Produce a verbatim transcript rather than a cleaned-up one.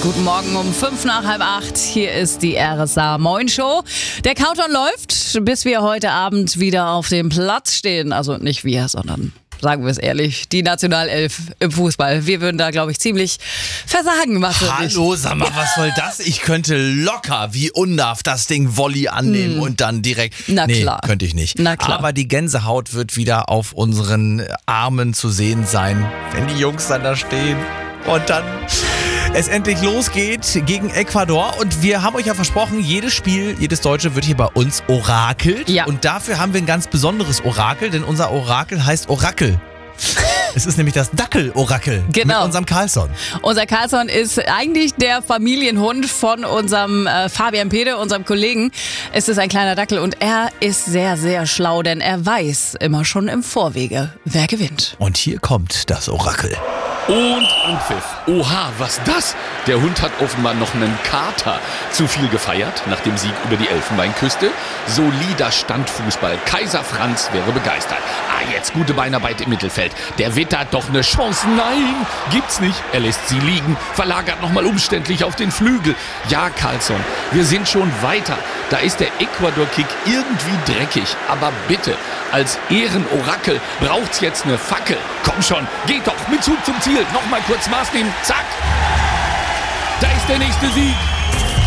Guten Morgen um fünf nach halb acht. Hier ist die R S A Moin Show. Der Countdown läuft, bis wir heute Abend wieder auf dem Platz stehen. Also nicht wir, sondern, sagen wir es ehrlich, die Nationalelf im Fußball. Wir würden da, glaube ich, ziemlich versagen. Mathe. Hallo, sag mal, was soll das? Ich könnte locker wie Undarf das Ding Volley annehmen hm. und dann direkt... Na nee, klar. könnte ich nicht. Na klar. Aber die Gänsehaut wird wieder auf unseren Armen zu sehen sein, wenn die Jungs dann da stehen und dann... es endlich losgeht gegen Ecuador und wir haben euch ja versprochen, jedes Spiel, jedes Deutsche wird hier bei uns orakelt. Ja. Und dafür haben wir ein ganz besonderes Orakel, denn unser Orakel heißt Orakel. Es ist nämlich das Dackel-Orakel Genau. mit unserem Carlson. Unser Carlson ist eigentlich der Familienhund von unserem äh, Fabian Pede, unserem Kollegen. Es ist ein kleiner Dackel und er ist sehr, sehr schlau, denn er weiß immer schon im Vorwege, wer gewinnt. Und hier kommt das Orakel. Und Anpfiff. Oha, was das? Der Hund hat offenbar noch einen Kater. Zu viel gefeiert nach dem Sieg über die Elfenbeinküste. Solider Standfußball. Kaiser Franz wäre begeistert. Ah, jetzt gute Beinarbeit im Mittelfeld. Der wittert doch eine Chance. Nein, gibt's nicht. Er lässt sie liegen, verlagert nochmal umständlich auf den Flügel. Ja, Carlson, wir sind schon weiter. Da ist der Ecuador-Kick irgendwie dreckig. Aber bitte, als Ehrenorakel braucht's jetzt eine Fackel. Komm schon, geht doch mit Zug zum Ziel. Nochmal kurz Maß nehmen. Zack. Da ist der nächste Sieg.